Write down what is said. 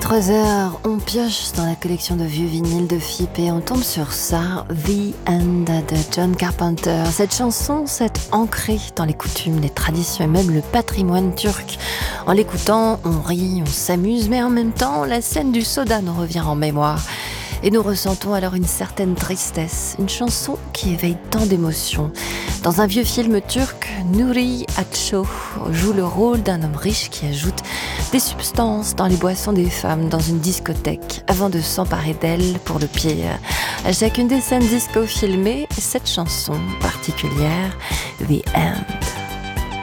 3 heures, on pioche dans la collection de vieux vinyles de Philippe et on tombe sur ça, The End de John Carpenter. Cette chanson s'est ancrée dans les coutumes, les traditions et même le patrimoine turc. En l'écoutant, on rit, on s'amuse, mais en même temps, la scène du soda nous revient en mémoire. Et nous ressentons alors une certaine tristesse, une chanson qui éveille tant d'émotions. Dans un vieux film turc, Nuri Akço joue le rôle d'un homme riche qui ajoute des substances dans les boissons des femmes dans une discothèque avant de s'emparer d'elles pour le pire. À chacune des scènes disco filmées, cette chanson particulière, The End.